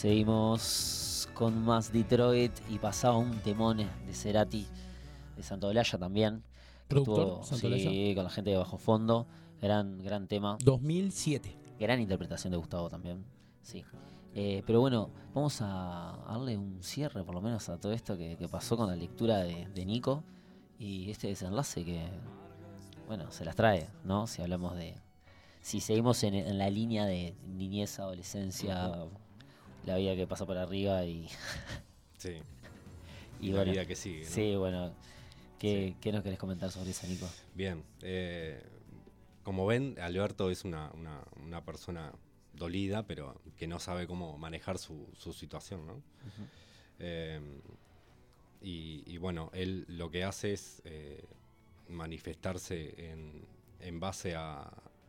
Seguimos con más Detroit y pasaba un temón de Cerati, de Santolaya también. ¿Productor Santolaya? Sí, con la gente de Bajo Fondo. Gran tema. 2007. Gran interpretación de Gustavo también. Sí. Pero bueno, vamos a darle un cierre por lo menos a todo esto que pasó con la lectura de Nico. Y este desenlace que, bueno, se las trae, ¿no? Si hablamos de... Si seguimos en la línea de niñez, adolescencia, la vida que pasa por arriba y... Sí. y la bueno, vida que sigue, ¿no? Sí, bueno. ¿Qué nos querés comentar sobre eso, Nico? Bien. Como ven, Alberto es una persona dolida, pero que no sabe cómo manejar su situación, ¿no? Uh-huh. Y bueno, él lo que hace es manifestarse en base a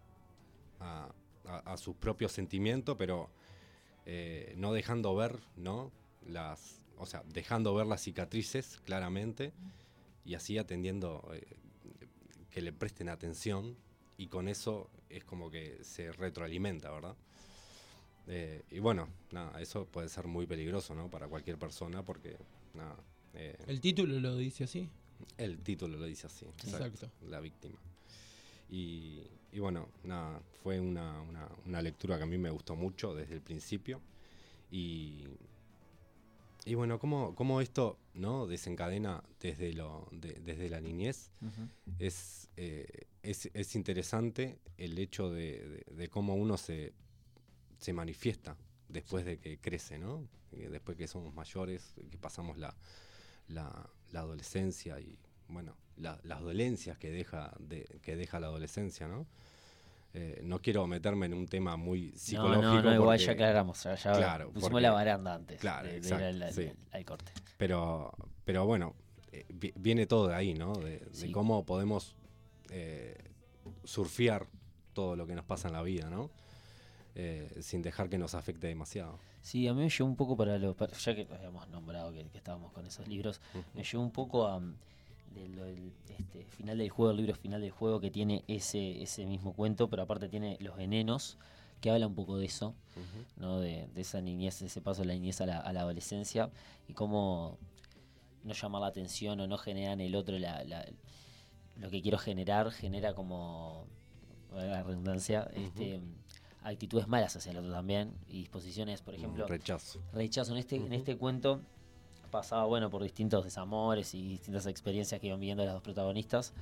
sus propios sentimientos, pero no dejando ver, ¿no? Dejando ver las cicatrices claramente y así atendiendo que le presten atención, y con eso es como que se retroalimenta, ¿verdad? Y bueno, nada, eso puede ser muy peligroso, ¿no? Para cualquier persona, porque nada. ¿El título lo dice así? El título lo dice así, exacto. La víctima. Y bueno, nada, fue una lectura que a mí me gustó mucho desde el principio. Y bueno, cómo esto, ¿no? Desencadena desde la niñez. Uh-huh. Es interesante el hecho de cómo uno se manifiesta después de que crece, ¿no? Después que somos mayores, que pasamos la adolescencia y, bueno, las dolencias que deja la adolescencia, ¿no? No quiero meterme en un tema muy psicológico. No, igual ya aclaramos, ya claro, pusimos la baranda antes. Claro, de exacto, ir al corte. Pero bueno, viene todo de ahí, ¿no? De cómo podemos surfear todo lo que nos pasa en la vida, ¿no? Sin dejar que nos afecte demasiado. Sí, a mí me llevó un poco ya que habíamos nombrado que estábamos con esos libros, uh-huh. Me llevó un poco a final del juego, el libro final del juego, que tiene ese mismo cuento, pero aparte tiene Los Venenos, que habla un poco de eso, uh-huh. ¿no? De esa niñez, ese paso de la niñez a la adolescencia, y cómo no llamar la atención o no generar en el otro lo que quiero genera como, la redundancia, uh-huh. Actitudes malas hacia el otro también, y disposiciones, por ejemplo, rechazo. En este cuento pasaba, bueno, por distintos desamores y distintas experiencias que iban viviendo las dos protagonistas.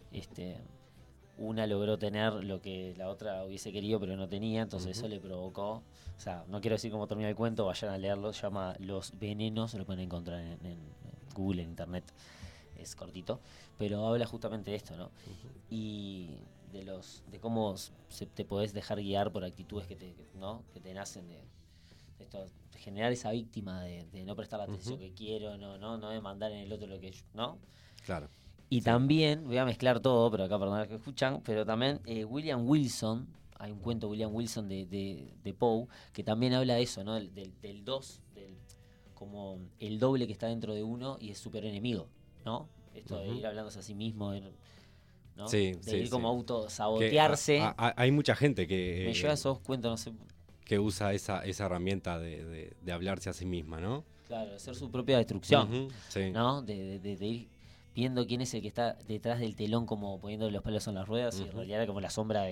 Una logró tener lo que la otra hubiese querido pero no tenía, entonces uh-huh. Eso le provocó, o sea, no quiero decir cómo termina el cuento, vayan a leerlo, se llama Los Venenos, lo pueden encontrar en Google, en internet, es cortito, pero habla justamente de esto, ¿no? Uh-huh. Y de cómo te podés dejar guiar por actitudes que te nacen de esto, de generar esa víctima de no prestar la atención, uh-huh. que quiero, no demandar en el otro lo que yo, ¿no? Claro. Y sí. También, voy a mezclar todo, pero acá perdón que escuchan, pero también William Wilson, hay un cuento William Wilson de Poe, que también habla de eso, ¿no? Del dos, como el doble que está dentro de uno y es súper enemigo, ¿no? Esto uh-huh. de ir hablándose a sí mismo, ¿no? Sí, de ir como autosabotearse. Hay mucha gente que... Me lleva esos cuentos, no sé... que usa esa herramienta de hablarse a sí misma, ¿no? Claro, de ser su propia destrucción, uh-huh, sí. ¿no? De ir viendo quién es el que está detrás del telón, como poniendo los palos en las ruedas, uh-huh. Y en realidad era como la sombra,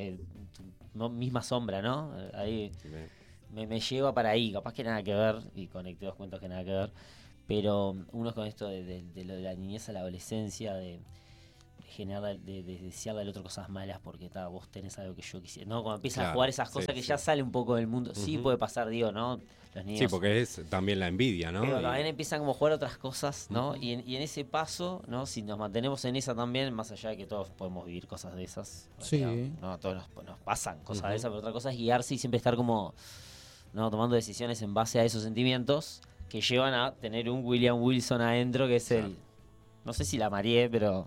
misma sombra, ¿no? Ahí me lleva para ahí, capaz que nada que ver, y conecté dos cuentos que nada que ver, pero uno con esto de lo de la niñez a la adolescencia, de generar, de desearle al otro cosas malas porque vos tenés algo que yo quisiera, ¿no? Cuando empiezas a jugar esas cosas que ya sale un poco del mundo, uh-huh. Sí puede pasar, digo, ¿no? Los niños, sí, porque es también la envidia, ¿no? Pero también empiezan como a jugar otras cosas, ¿no? Uh-huh. Y en ese paso, ¿no? Si nos mantenemos en esa también, más allá de que todos podemos vivir cosas de esas, sí. ¿no? Todos nos pasan cosas, uh-huh. de esas, pero otra cosa es guiarse y siempre estar como, ¿no? Tomando decisiones en base a esos sentimientos que llevan a tener un William Wilson adentro, que es no sé si la mareé, pero...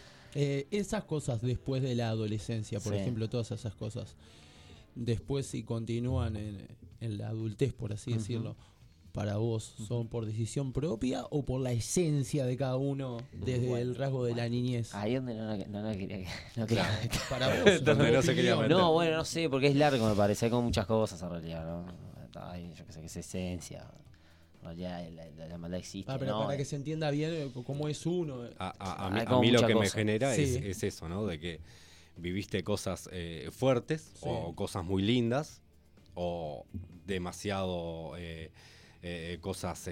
esas cosas después de la adolescencia, por sí. ejemplo, todas esas cosas, después si continúan en la adultez, por así uh-huh. decirlo, para vos, ¿son por decisión propia o por la esencia de cada uno desde el rasgo de la niñez? Ahí donde no quería para vos. Donde no se quería meter. No, bueno, no sé, porque es largo, me parece, hay como muchas cosas en realidad, ¿no? ay, yo qué sé, que es esencia. En realidad la maldad existe. Pero ¿no? para que se entienda bien cómo es uno. A como mí lo mucha que me cosa. genera Sí. es eso, ¿no? De que viviste cosas fuertes Sí. o cosas muy lindas o demasiado cosas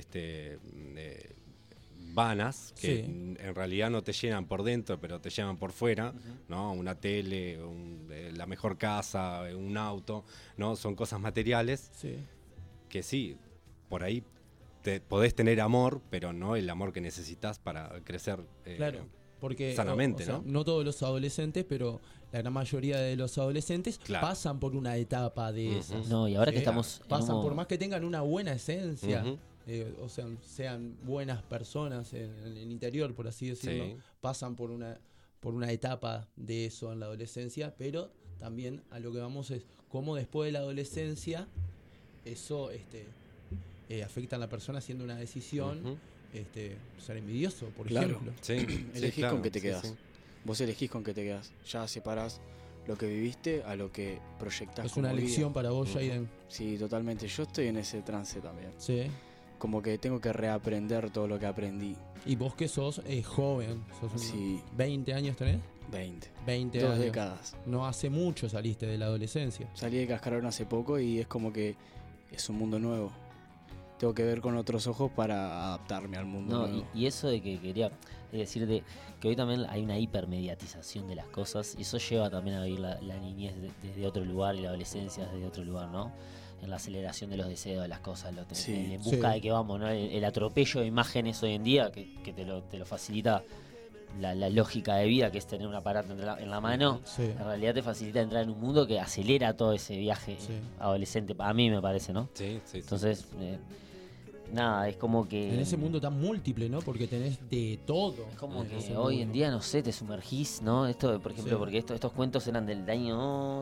vanas que Sí. en realidad no te llenan por dentro, pero te llenan por fuera, ¿no? Una tele, la mejor casa, un auto, ¿no? Son cosas materiales Sí. que sí, por ahí podés tener amor, pero no el amor que necesitas para crecer Claro, porque sanamente, o sea, ¿no? no todos los adolescentes, pero la gran mayoría de los adolescentes Claro. pasan por una etapa de Ujú. esas. No, y ahora que ¿sí? estamos en Pasan un- por más que tengan una buena esencia, Ujú. o sea, sean buenas personas en el interior, por así decirlo, Sí. pasan por una etapa de eso en la adolescencia, pero también a lo que vamos es cómo después de la adolescencia eso afecta a la persona haciendo una decisión, Ujú. ser envidioso, por Claro. ejemplo. Sí, Elegís claro, con qué te sí, quedás. sí. Vos elegís con qué te quedás. Ya separás lo que viviste a lo que proyectás. Es una como vida. lección para vos, Ujú. Jaden. Sí, totalmente. Yo estoy en ese trance también. Sí. Como que tengo que reaprender todo lo que aprendí. Y vos que sos joven, sos Sí. 20 años tenés, 20. 20 2 años. décadas. No hace mucho saliste de la adolescencia. Salí de Cascarón hace poco y es como que es un mundo nuevo. Tengo que ver con otros ojos para adaptarme al mundo No, nuevo. y eso de que quería decir que hoy también hay una hipermediatización de las cosas y eso lleva también a vivir la niñez desde otro lugar y la adolescencia desde otro lugar, ¿no? En la aceleración de los deseos de las cosas, Sí. en busca Sí. de que vamos, ¿no? El atropello de imágenes hoy en día que te lo facilita la lógica de vida, que es tener un aparato en la mano, Sí. en realidad te facilita entrar en un mundo que acelera todo ese viaje Sí. adolescente, a mí me parece, ¿no? Sí, sí, sí. Entonces, nada, es como que... En ese mundo tan múltiple, ¿no? Porque tenés de todo. Es como en ese que hoy mundo. en día, no sé, te sumergís, ¿no? Esto, por ejemplo, Sí. porque estos cuentos eran del año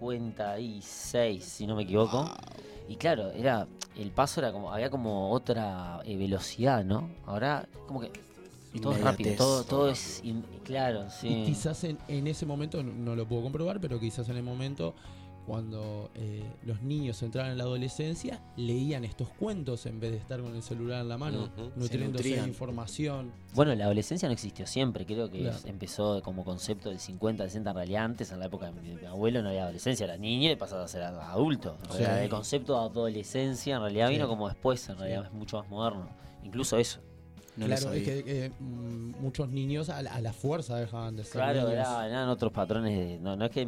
56, si no me equivoco. Y claro, el paso era como, había como otra velocidad, ¿no? Ahora, como que todo es rápido, Inmediatez. todo es, claro, sí. Y quizás en ese momento, no lo puedo comprobar, pero quizás en el momento cuando los niños entraban en la adolescencia, leían estos cuentos en vez de estar con el celular en la mano, Ujú. nutriéndose de nutrían. información. Bueno, la adolescencia no existió siempre, creo que Claro. empezó como concepto del 50, 60 en realidad antes, en la época de mi abuelo no había adolescencia, era niño y pasaba a ser adulto. O sea, Sí. el concepto de adolescencia en realidad Sí. vino como después, en realidad Sí. es mucho más moderno. Incluso eso. No lo Claro, sabía. es que muchos niños a la fuerza dejaban de ser Claro, niños. eran otros patrones, no es que,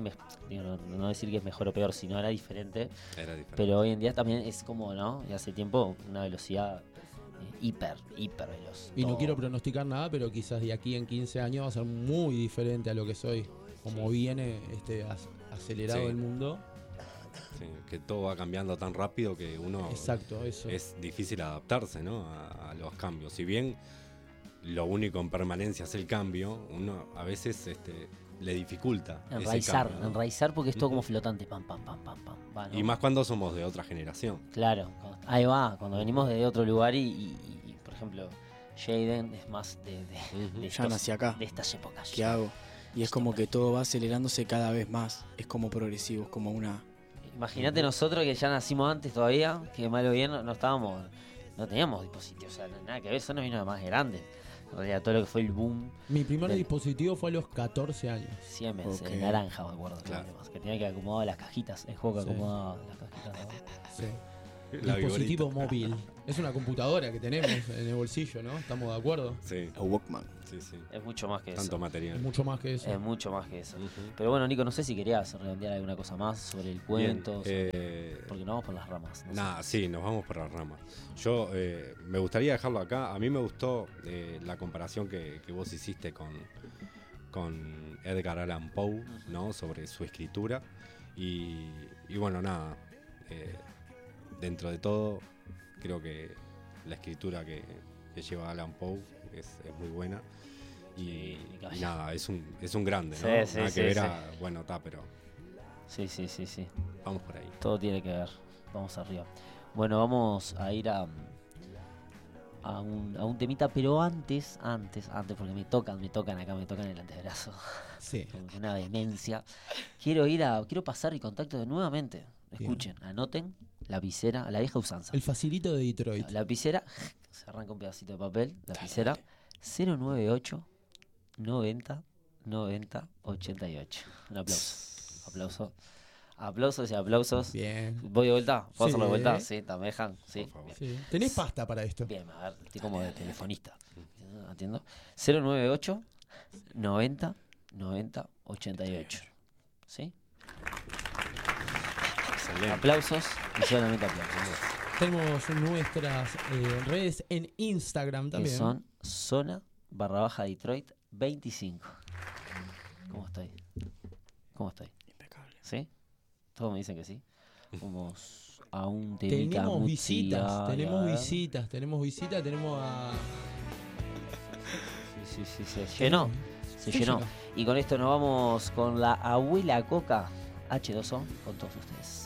no decir que es mejor o peor, sino era diferente. Era diferente. Pero hoy en día también es como, ¿no? Y hace tiempo una velocidad hiper veloz. Y no Todo. quiero pronosticar nada, pero quizás de aquí en 15 años va a ser muy diferente a lo que soy. Como viene acelerado Sí. el mundo. Sí, que todo va cambiando tan rápido que uno Exacto, eso. es difícil adaptarse, ¿no? A los cambios. Si bien lo único en permanencia es el cambio, uno a veces le dificulta ese Enraizar, cambio, ¿no? enraizar porque es todo como Ujú. flotante, pam, pam, pam, pam, pam. Va, ¿no? Y más cuando somos de otra generación. Claro, ahí va, cuando venimos de otro lugar y, por ejemplo, Jaden es más de Ujú. Ya nací acá. de estas épocas. ¿Qué hago? Y es como que todo va acelerándose cada vez más. Es como progresivo, es como una... Imagínate nosotros que ya nacimos antes todavía, que mal o bien no teníamos dispositivos, o sea, nada que ver, eso nos vino de más grande. En realidad, todo lo que fue el boom, Mi primer del- dispositivo fue a los 14 años. Siemens, Ok. el naranja, me acuerdo. Claro. Que tenía que acomodar las cajitas, el juego que Sí. acomodaba las cajitas. ¿no? Sí. La Dispositivo vigorita. móvil. Es una computadora que tenemos en el bolsillo, ¿no? ¿Estamos de acuerdo? Sí, A Walkman. sí, sí. Es mucho más que Tanto eso. material. Es mucho más que eso. Es mucho más que eso. Ujú. Pero bueno, Nico, no sé si querías redondear alguna cosa más sobre el cuento, Bien, porque nos vamos por las ramas. no sé. nada, sí, nos vamos por las ramas. Yo me gustaría dejarlo acá. A mí me gustó la comparación que vos hiciste con Edgar Allan Poe, ¿no? Sobre su escritura. Y bueno, nada. Dentro de todo, creo que la escritura que lleva Allan Poe es muy buena. Sí, Y, mi caballero. y nada, es un grande, ¿no? Sí, sí, Nada sí, que ver sí. bueno, está, pero Sí. vamos por ahí. Todo tiene que ver. Vamos arriba. Bueno, vamos a ir a un temita, pero antes, porque me tocan en el antebrazo. Sí. Con una demencia. Quiero pasar el contacto de nuevamente. Escuchen, anoten lapicera, a la vieja usanza. El facilito de Detroit. Lapicera, se arranca un pedacito de papel, lapicera, 098 90 90 88. Un aplauso. Aplausos y aplausos. Bien. ¿Voy de vuelta? ¿Puedo hacerlo de Sí. vuelta? Sí, ¿me dejan? Sí. Por favor. Sí. ¿Tenés pasta para esto? Bien, a ver, estoy como de telefonista. ¿Atiendo? 098 90 90 88. ¿Sí? Excelente. Aplausos y solamente aplausos. Tenemos nuestras redes en Instagram Que también. son zona_Detroit 25. ¿Cómo estoy? Impecable. ¿Sí? Todos me dicen que sí. Vamos a un temita Tenemos muy visitas, tía, tenemos a ver. visitas, tenemos a... Sí, se llenó. Se llenó. Y con esto nos vamos con la abuela Coca H2O con todos ustedes.